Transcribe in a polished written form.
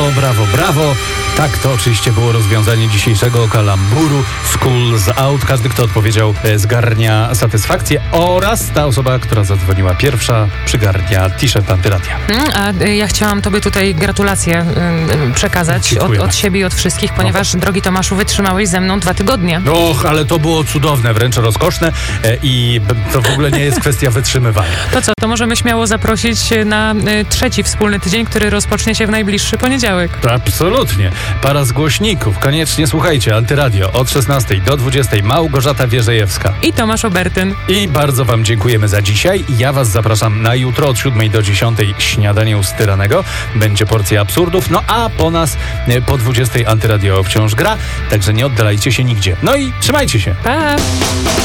brawo, brawo. Tak, to oczywiście było rozwiązanie dzisiejszego kalamburu. Schools out. Każdy, kto odpowiedział, zgarnia satysfakcję oraz ta osoba, która zadzwoniła pierwsza, przygarnia t-shirt Antyradia. A ja chciałam tobie tutaj gratulacje przekazać od siebie i od wszystkich, ponieważ, drogi Tomaszu, wytrzymałeś ze mną 2 tygodnie. Och, ale to było cudowne, wręcz rozkoszne i to w ogóle nie jest kwestia wytrzymywania. To co, to możemy śmiało zaprosić na 3. wspólny tydzień, który rozpocznie się w najbliższy poniedziałek. Absolutnie. Para z głośników. Koniecznie słuchajcie. Antyradio od 16 do 20. Małgorzata Wierzejewska I Tomasz Obertyn. I bardzo wam dziękujemy za dzisiaj. Ja was zapraszam na jutro od 7 do 10. Śniadanie ustyranego. Będzie porcja absurdów. No a po nas po 20 Antyradio wciąż gra. Także nie oddalajcie się nigdzie. No i trzymajcie się. Pa!